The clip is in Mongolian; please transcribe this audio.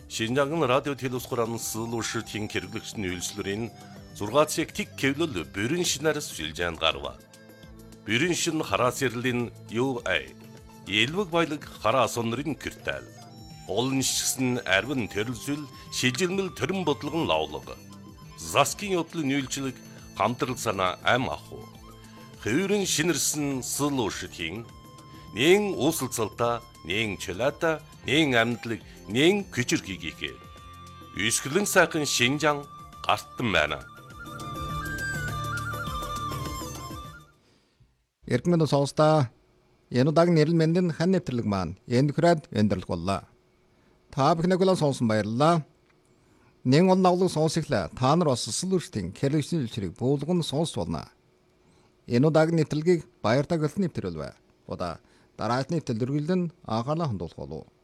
Шинжаан радио телевизхоран сылуушийн хэрэглэгчний үйлчлэрийн 6 цаг тик кевлэл бүрэн шинээр сүлжээнд гарва. Бүрэн шин хараас ярлийн UA Элвэг баялаг хараа сонрын киртэл. Олон шигсэн арвин төрөлсөл шилжилмэл төрөн бодлогон лавлаг. Заскин явдлын үйлчлэг хамтрал санаа ам аху. Хөвөрөн шинэрсэн сылуушийн нэн уусалцалта, нэн чөлөөта, нэн амьдлаг, нэн күчирхийгээ. Үсгэлэн сайхан Шинжаан гартан байна. Эргэмэн сонсдоо энэ удаагийн нэрэл мэндийн хан нэвтрэлэг маань энд хүрээд өндөрлөх боллоо. Та бүхнийг сонсон баярлалаа. Нэн он навлаг сонсоглоо. Та нар бас сэлүүртийн хэрэглэгчийн үйлчлэрийг буулган сонсч болно. Энэ удаагийн нэвтрэлгийг баяртай гэлтэн нэвтрүүлвэ. Удаа дараагийн нэвтрэл үргэлжлэн анхаалаа хандуулах болов.